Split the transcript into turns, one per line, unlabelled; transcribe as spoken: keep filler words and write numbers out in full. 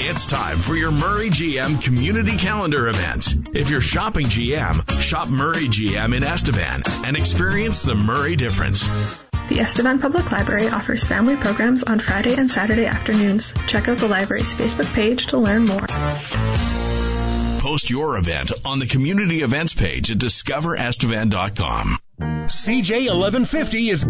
It's time for your Murray G M Community Calendar event. If you're shopping G M, shop Murray G M in Estevan and experience the Murray difference.
The Estevan Public Library offers family programs on Friday and Saturday afternoons. Check out the library's Facebook page to learn more.
Post your event on the community events page at discover estevan dot com.
C J eleven fifty is